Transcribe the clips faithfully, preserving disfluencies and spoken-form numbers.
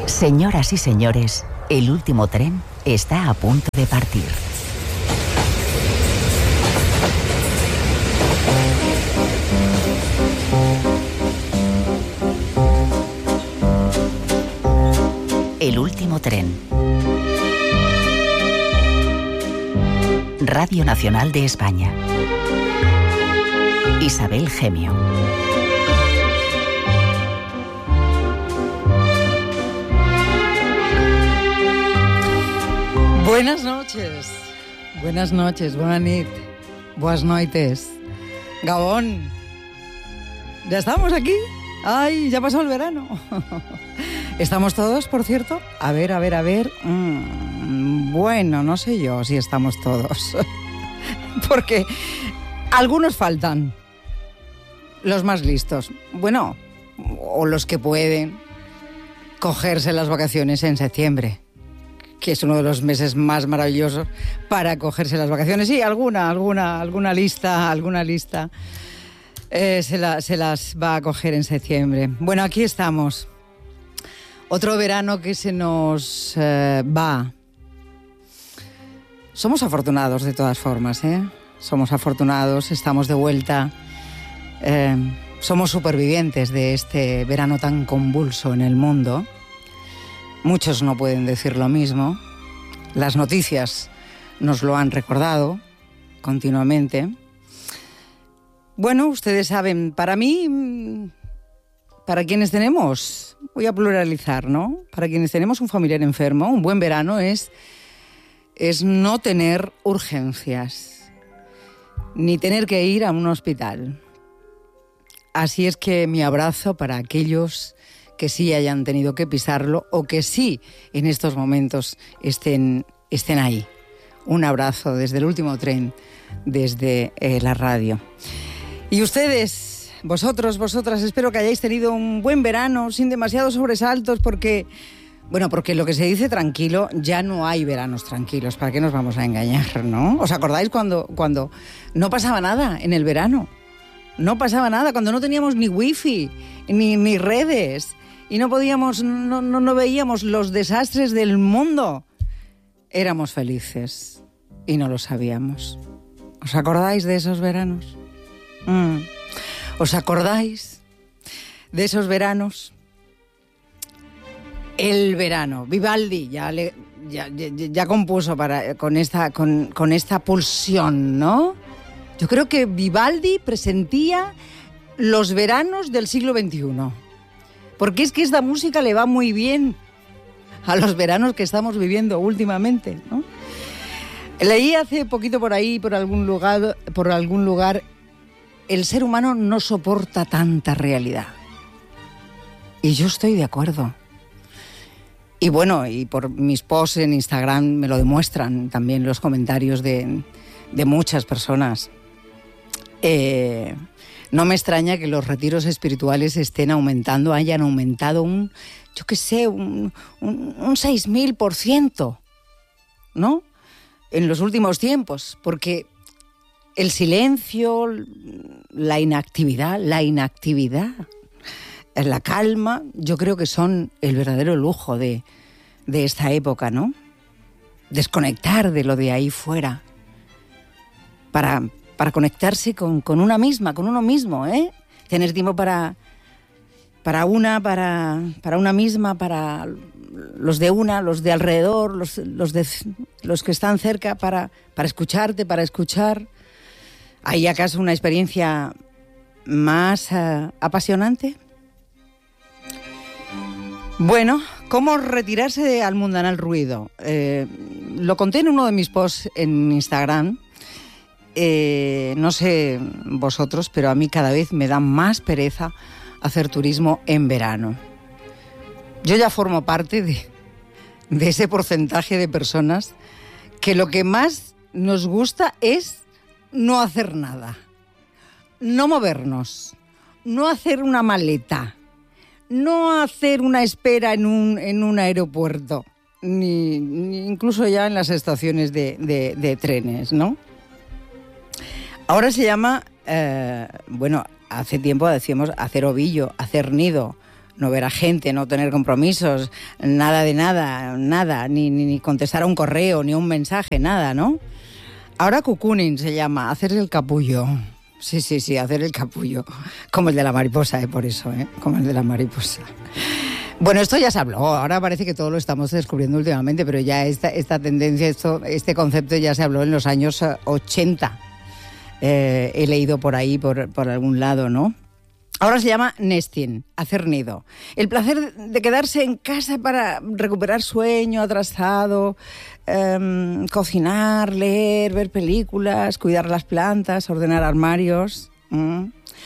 Señoras y señores, el último tren está a punto de partir. El último tren. Radio Nacional de España. Isabel Gemio. Buenas noches, buenas noches, buenas nit, buenas noites. Gabón, ¿ya estamos aquí? ¡Ay, ya pasó el verano! ¿Estamos todos, por cierto? A ver, a ver, a ver. Mm, bueno, no sé yo si estamos todos. Porque algunos faltan. Los más listos. Bueno, o los que pueden cogerse las vacaciones en septiembre, que es uno de los meses más maravillosos para cogerse las vacaciones. Sí, alguna, alguna, alguna lista, alguna lista eh, se, la, se las va a coger en septiembre. Bueno, aquí estamos. Otro verano que se nos eh, va. Somos afortunados de todas formas, ¿eh? Somos afortunados, estamos de vuelta. Eh, somos supervivientes de este verano tan convulso en el mundo. Muchos no pueden decir lo mismo. Las noticias nos lo han recordado continuamente. Bueno, ustedes saben, para mí, para quienes tenemos, voy a pluralizar, ¿no? Para quienes tenemos un familiar enfermo, un buen verano es, es no tener urgencias, ni tener que ir a un hospital. Así es que mi abrazo para aquellos que sí hayan tenido que pisarlo o que sí en estos momentos estén, estén ahí. Un abrazo desde el último tren, desde eh, la radio. Y ustedes, vosotros, vosotras, espero que hayáis tenido un buen verano sin demasiados sobresaltos porque, bueno, porque lo que se dice tranquilo, ya no hay veranos tranquilos. ¿Para qué nos vamos a engañar, no? ¿Os acordáis cuando, cuando no pasaba nada en el verano? No pasaba nada, cuando no teníamos ni wifi, ni, ni redes, y no podíamos, no, no, no veíamos los desastres del mundo. Éramos felices y no lo sabíamos. ¿Os acordáis de esos veranos? Mm. ¿Os acordáis de esos veranos? El verano. Vivaldi ya, le, ya, ya, ya compuso para, con, esta, con, con esta pulsión, ¿no? Yo creo que Vivaldi presentía los veranos del siglo veintiuno. Porque es que esta música le va muy bien a los veranos que estamos viviendo últimamente, ¿no? Leí hace poquito por ahí, por algún lugar, por algún lugar, el ser humano no soporta tanta realidad. Y yo estoy de acuerdo. Y bueno, y por mis posts en Instagram me lo demuestran también los comentarios de, de muchas personas. Eh... No me extraña que los retiros espirituales estén aumentando, hayan aumentado un, yo qué sé, un, un, un seis mil por ciento, ¿no? En los últimos tiempos, porque el silencio, la inactividad, la inactividad, la calma, yo creo que son el verdadero lujo de, de esta época, ¿no? Desconectar de lo de ahí fuera, para... para conectarse con, con una misma, con uno mismo, ¿eh? Tener tiempo para, para una, para, para una misma, para los de una, los de alrededor, los, los, de, los que están cerca, para, para escucharte, para escuchar. ¿Hay acaso una experiencia más uh, apasionante? Bueno, ¿cómo retirarse al mundanal ruido? Eh, lo conté en uno de mis posts en Instagram. Eh, no sé vosotros, pero a mí cada vez me da más pereza hacer turismo en verano. Yo ya formo parte de, de ese porcentaje de personas que lo que más nos gusta es no hacer nada, no movernos, no hacer una maleta, no hacer una espera en un, en un aeropuerto, ni, ni incluso ya en las estaciones de, de, de trenes, ¿no? Ahora se llama, eh, bueno, hace tiempo decíamos hacer ovillo, hacer nido, no ver a gente, no tener compromisos, nada de nada, nada, ni, ni, ni contestar a un correo, ni a un mensaje, nada, ¿no? Ahora cocooning se llama, hacer el capullo. Sí, sí, sí, hacer el capullo. Como el de la mariposa, ¿eh? Por eso, ¿eh? Como el de la mariposa. Bueno, esto ya se habló, ahora parece que todo lo estamos descubriendo últimamente, pero ya esta, esta tendencia, esto, este concepto ya se habló en los años ochenta. Eh, he leído por ahí, por, por algún lado, ¿no? Ahora se llama nesting, hacer nido. El placer de quedarse en casa para recuperar sueño atrasado, eh, cocinar, leer, ver películas, cuidar las plantas, ordenar armarios. Mm.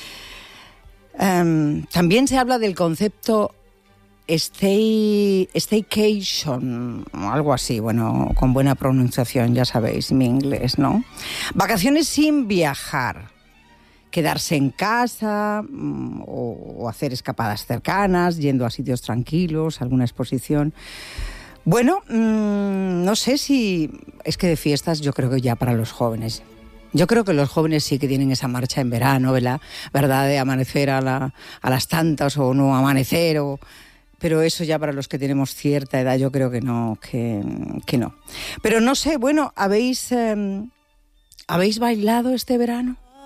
Eh, también se habla del concepto stay, staycation, algo así, bueno, con buena pronunciación, ya sabéis, mi inglés, ¿no? Vacaciones sin viajar. Quedarse en casa o, o hacer escapadas cercanas, yendo a sitios tranquilos, alguna exposición. Bueno, mmm, no sé si... Es que de fiestas yo creo que ya para los jóvenes. Yo creo que los jóvenes sí que tienen esa marcha en verano, ¿verdad? ¿Verdad? De amanecer a, la, a las tantas o no amanecer o... Pero eso ya para los que tenemos cierta edad yo creo que no, que, que no. Pero no sé, bueno, ¿habéis, eh, ¿habéis bailado este verano?